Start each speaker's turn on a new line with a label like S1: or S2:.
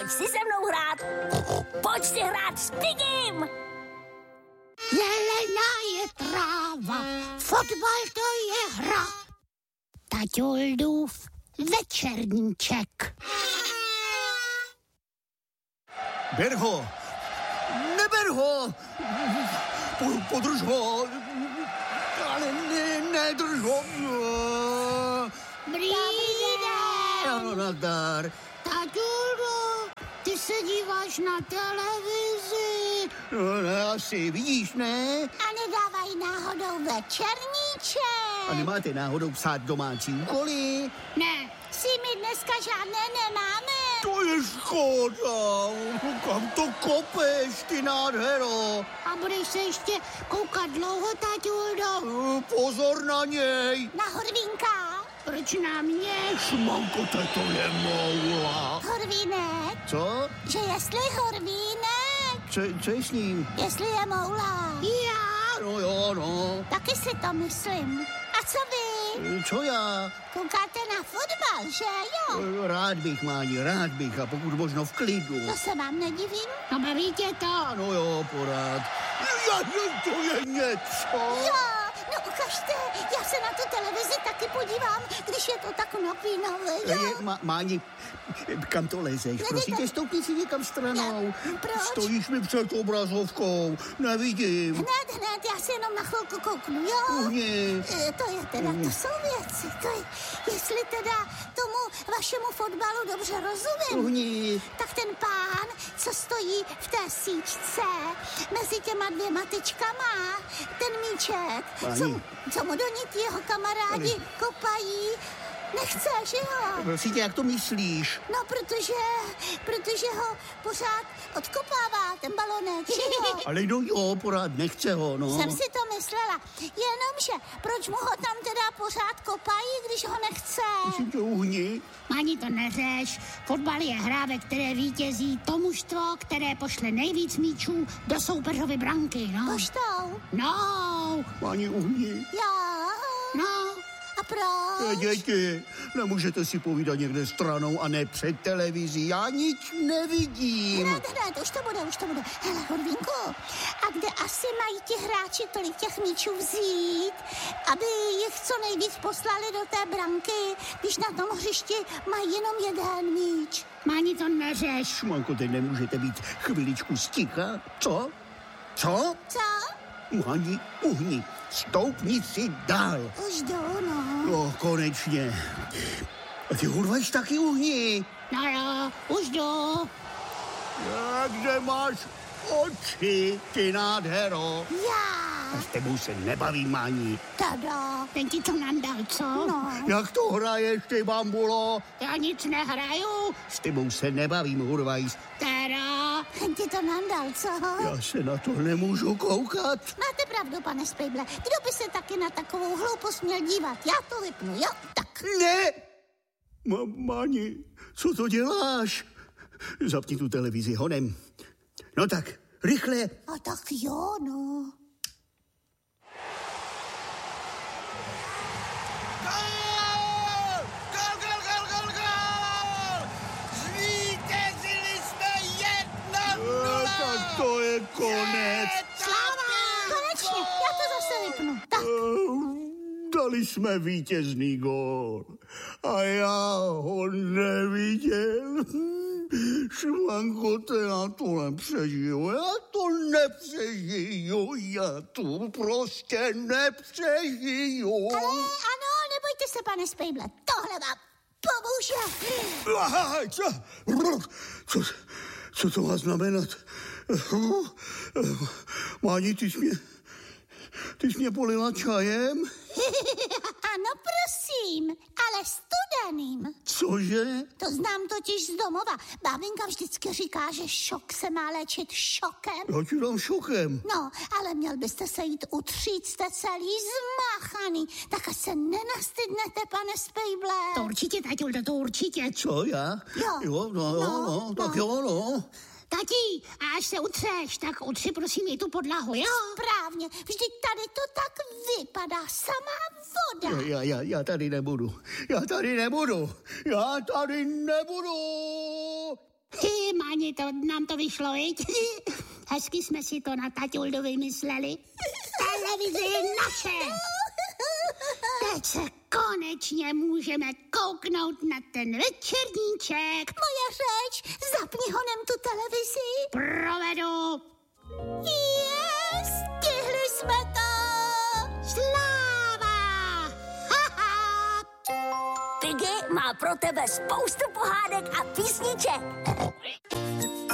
S1: pojď si se mnou hrát. Pojď si hrát s Pigim.
S2: Zelená je tráva, fotbal to je hra. Taťoldův večerníček.
S3: Ber ho! Neber ho! Podrž ho! Ale nedrž ho!
S2: Dobrý den!
S3: Ano, nazdar.
S2: Taťuldo, ty se díváš na televizi.
S3: No, asi vidíš, ne?
S2: A nedávají náhodou večerníček.
S3: A nemáte náhodou psát domácí úkoly?
S2: Ne, si my dneska žádné nemáme.
S3: To je škoda. Kam to kopeš, ty nádhero?
S2: A budeš se ještě koukat dlouho, taťuldo?
S3: Pozor na něj.
S2: Na Horvínka. Proč na mě?
S3: Šmanko, to je moula.
S2: Horvínek?
S3: Co?
S2: Že jestli Horvínek?
S3: Co je s ním?
S2: Jestli je moula. Já?
S3: No jo, no.
S2: Taky si to myslím. A co vy?
S3: Co já?
S2: Koukáte na fotbal, že jo?
S3: Rád bych, Máni, rád bych a pokud možno v klidu.
S2: To se vám nedivím? No baví tě to?
S3: Ano jo, porád. To je něco.
S2: Jo, no ukažte, já se na tu televizi taky podívám, když je to tak napínavé, jo.
S3: Máni, kam to lezeš? Prosím tě, stoupni si někam stranou.
S2: Proč?
S3: Stojíš mi před obrazovkou, nevidím.
S2: Hned, já si jenom na chvilku kouknu, jo?
S3: Uhni.
S2: To je teda, to jsou věci, to je, jestli teda tomu vašemu fotbalu dobře rozumím,
S3: Uhni.
S2: tak ten pán, co stojí v té síčce, mezi těma dvěma tyčkama, ten míček, co mu do ní ti jeho kamarádi kopají, nechce, že jo?
S3: Prosím tě, jak to myslíš?
S2: No, protože ho pořád odkopává ten balonek, že jo?
S3: Ale no jo, pořád nechce ho, no.
S2: Jsem si to myslela, jenomže proč mu ho tam teda pořád kopají, když ho nechce?
S3: Prosím tě, uhni.
S4: Ani to neřeš. Fotbal je hra, ve které vítězí to mužstvo, které pošle nejvíc míčů do soupeřovy branky, no.
S2: Poštou?
S4: No.
S3: Máni, uhni.
S2: Jo.
S4: No.
S2: A proč?
S3: Děti, nemůžete si povídat někde stranou a ne před televizí. Já nic nevidím.
S2: Hned, už to bude. Hele, Horvínku, a kde asi mají ti hráči tolik těch míčů vzít, aby jich co nejvíc poslali do té branky, když na tom hřišti mají jenom jeden míč?
S4: Ani to neřeš.
S3: Šmanko, teď nemůžete být chviličku sticha? Co?
S2: Co?
S3: Máni, uhni. Stoupni si dál.
S2: Už jdu, no.
S3: No, konečně. A ty urvajš taky, uhni.
S4: No jo, už jdu.
S3: Kde máš oči, ty nádhero?
S2: Já.
S3: A s tebou se nebavím, Máni.
S2: Tada.
S4: Ten ti to nandal, co?
S2: No.
S3: Jak to hraješ, ty bambulo?
S4: Já nic nehraju.
S3: S tebou se nebavím, Hurvajs.
S4: Teda.
S2: Ten ti to nandal, co?
S3: Já se na to nemůžu koukat.
S2: Máte pravdu, pane Spejble. Kdo by se taky na takovou hloupost měl dívat? Já to vypnu, jo? Tak.
S3: Ne! Máni, co to děláš? Zapni tu televizi honem. No tak, rychle.
S2: A tak jo, no.
S3: Tak to je konec.
S2: Sláva! Konečně, já to zase vypnu. Tak.
S3: Dali jsme vítězný gól. A já ho neviděl. Švanko, ty já to nepřežiju. Já to nepřežiju. Já to prostě nepřežiju.
S2: Ale ano, nebojte se, pane Spejble. Tohle vám pomůže.
S3: Co to má znamenat? Máni, ty jsi mě polila čajem?
S2: Ano, prosím, ale studeným.
S3: Cože?
S2: To znám totiž z domova. Bábinka vždycky říká, že šok se má léčit šokem.
S3: Já ti dám šokem.
S2: No, ale měl byste se jít utřít, jste celý zmáchaný. Tak ať se nenastydnete, pane Spejble.
S4: To určitě, taťuldo, to určitě.
S3: Co, já?
S2: Jo.
S3: No, tak jo, no.
S4: Tati, a až se utřeš, tak utři prosím i tu podlahu, jo?
S2: Správně, vždyť tady to tak vypadá, samá voda.
S3: Já tady nebudu.
S4: Máni, nám to vyšlo, viď? Hezky jsme si to na Taťuldu vymysleli. Televize je naše. Teď se konečně můžeme kouknout na ten večerníček.
S2: Moje řeč, zapni honem tu televizi.
S4: Provedu.
S2: Stihli jsme to.
S4: Sláva!
S1: Piggy má pro tebe spoustu pohádek a písniček.